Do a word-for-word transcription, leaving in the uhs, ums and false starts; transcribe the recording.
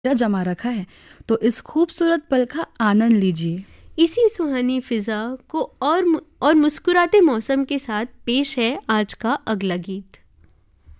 जमा रखा है, तो इस खूबसूरत पल का आनंद लीजिए। इसी सुहानी फिजा को और और मुस्कुराते मौसम के साथ पेश है आज का अगला गीत।